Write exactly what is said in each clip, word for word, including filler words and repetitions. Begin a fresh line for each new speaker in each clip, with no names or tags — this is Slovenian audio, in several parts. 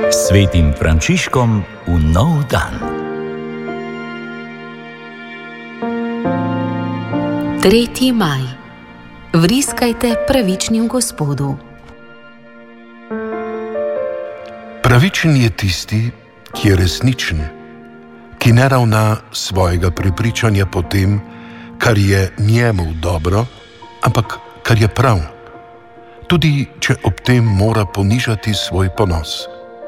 Svetim Frančiškom v nov dan.
tretji maj. Vriskajte pravičnim Gospodu.
Pravičen je tisti, ki je resničen, ki ne ravna svojega prepričanja po tem, kar je njemu dobro, ampak kar je prav, tudi če ob tem mora ponižati svoj ponos.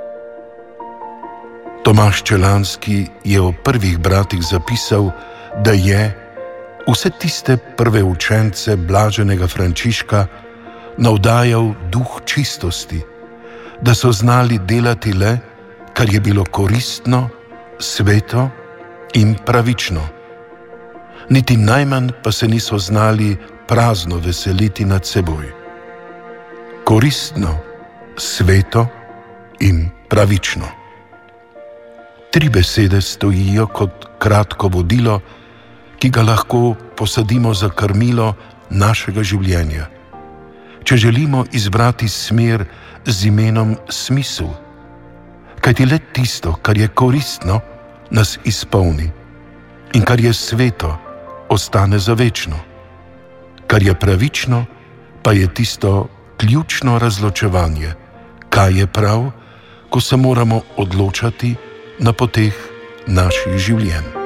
Tomaž Čelanski je o prvih bratih zapisal, da je vse tiste prve učence blaženega Frančiška navdajal duh čistosti, da so znali delati le, kar je bilo koristno, sveto in pravično. Niti najmanj pa se niso znali prazno veseliti nad seboj. Koristno, sveto in pravično. Tri besede stojijo kot kratko vodilo, ki ga lahko posadimo za krmilo našega življenja, če želimo izbrati smer z imenom smisel, kajti le tisto, kar je koristno, nas izpolni in kar je sveto, ostane za večno. Kar je pravično, pa je tisto ključno razločevanje, kaj je prav, ko se moramo odločati na poteh naših življenj.